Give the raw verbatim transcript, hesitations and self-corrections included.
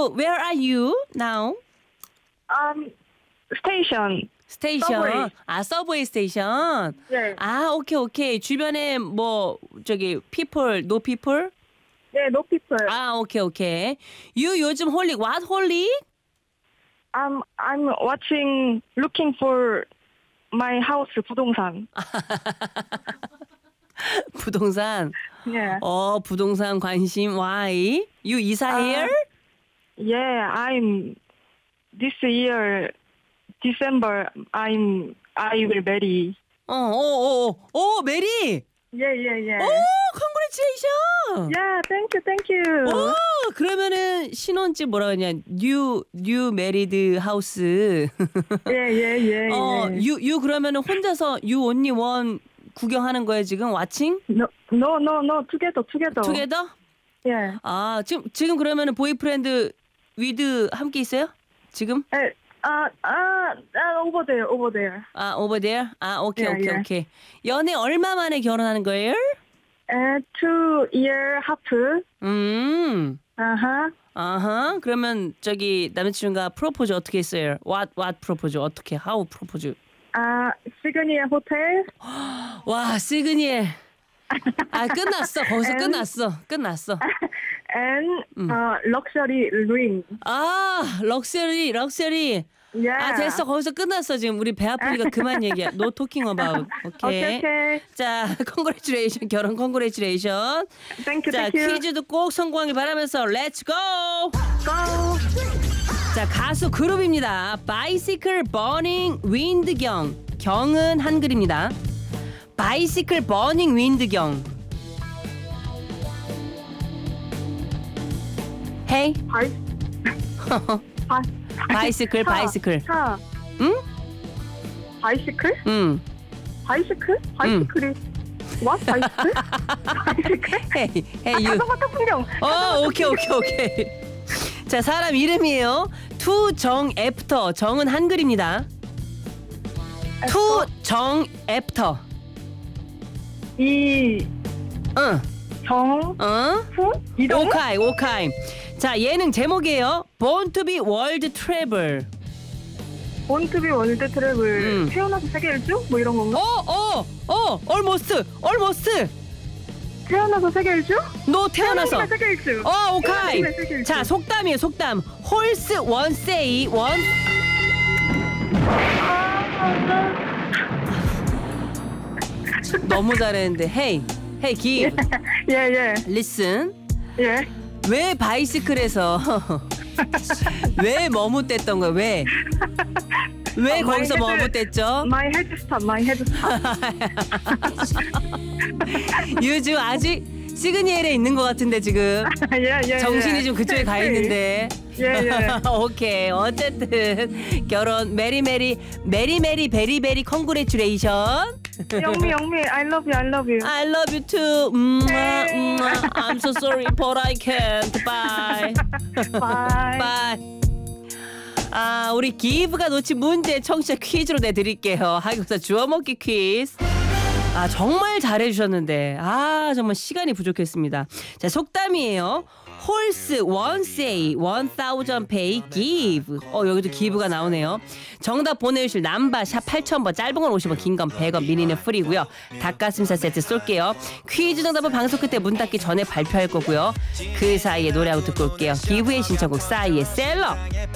you where are you now? Um, station. 스테이션. 서브웨이. 아, 서브웨이 스테이션. 네. 아, 오케이, 오케이. 주변에 뭐 저기 people, no people? 네, no people. 아, 오케이, 오케이. You 요즘 홀릭 what 홀릭? Um, I'm watching, looking for my house 부동산. 부동산. Yeah. 어, 부동산 관심. Why? You 이사 here? Yeah, I'm this year December. I'm I will marry. 어, 어, 어, 어, 어, 메리. Yeah, yeah, yeah. 오, congratulations. Yeah, thank you, thank you. 오, 그러면은 신혼집 뭐라 그러냐? New new married house. Yeah, yeah, yeah. 어, yeah. you you 그러면은 혼자서 you only one 구경하는 거예요 지금 watching? No, no, no, no. Together, together. Together? Yeah. 아, 지금 지금 그러면은 보이프렌드 with 함께 있어요? 지금? Uh, uh, uh, uh, over there, over there. 아, over there? 아, 오케이, 예, 오케이, 예. 오케이. 연애 얼마 만에 결혼하는 거예요? Uh, two year half. 음. Uh-huh. 아하. 그러면 저기 남자친구가 프로포즈 어떻게 했어요? What what 프로포즈 어떻게? How 프로포즈? Uh, 시그니엘 호텔. 와, 시그니엘. 아, 끝났어. 거기서 And- 끝났어. 끝났어. And uh, luxury room. 아, 럭셔리, 럭셔리. Yeah. 아, 됐어. 거기서 끝났어. 지금 우리 배 아프니까 그만 얘기해. No talking about. 오케이. Okay, okay. 자, congratulation. 결혼 congratulation. Thank you, 자, thank you. 퀴즈도 꼭 성공하길 바라면서 let's go. Go. 자, 가수 그룹입니다. Bicycle Burning Wind 경. 경은 한글입니다. Bicycle Burning Wind 경. Hey. 바이. 바. 바이시클, 차, 바이시클. 차. 응? 바이시클? 응. 바이시클? 바이시클이. What? 바이시클? 바이시클? Hey, hey 아, you. 자전거 타풍경. 어, 오케이, 오케이, 오케이. 자, 사람 이름이에요. 투정 애프터. 정은 한글입니다. 투정 애프터. 이. 응. 정. 어? 후? 이동? 오카이, 오카이. 자, 예능 제목이에요. Born to be World Travel. 본투비 월드 트래블. 음. 태어나서 세계 일주? 뭐 이런 건가? 어, 어, 어, almost, almost. 태어나서 세계 일주? 너 태어나서. 태어나서 세계 일주. 어, 오카이. 태어나서 세계 일주. 자, 속담이에요, 속담. Horse one say, one. 아, 너무 잘했는데. Hey, hey, give. 예, 예. Listen. 예. 왜 바이시클에서 왜 머뭇댔던 거야? 왜? 왜 어, 거기서 my head- 머뭇댔죠? 마이 헤드스탑, 마이 헤드스탑. 요즘 아직 시그니엘에 있는 것 같은데 지금 예, 예. 정신이 예. 좀 그쪽에 가 있는데. 예, 예. 오케이. 어쨌든 결혼 메리 메리 메리 메리 베리 베리 컨그레츄레이션. 영미, 영미, I love you, I love you. I love you too. 음, 음, I'm so sorry, but I can't. Bye. Bye. Bye. 아, 우리 기브가 놓친 문제 청취자 퀴즈로 내드릴게요. 하기보다 주워먹기 퀴즈. 아, 정말 잘해주셨는데 아, 정말 시간이 부족했습니다. 자, 속담이에요. Horse one say, one thousand pay give. 어, 여기도 기브가 나오네요. 정답 보내주실 남바 샵 팔천 번, 짧은 건 오십 원, 긴 건 백 원, 미니는 프리고요. 닭가슴살 세트 쏠게요. 퀴즈 정답은 방송 끝에 문 닫기 전에 발표할 거고요. 그 사이에 노래하고 듣고 올게요. 기브의 신청곡 싸이의 셀러.